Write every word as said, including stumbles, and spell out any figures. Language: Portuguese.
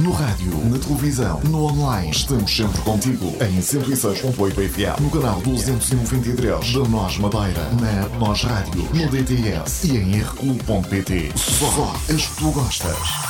No rádio, na televisão, no online. Estamos sempre contigo. Em cento e seis ponto oito F M. No canal duzentos e noventa e três da Nós Madeira. Na Nós Rádio. No D T S. E em r clube ponto pt. Só as que tu gostas.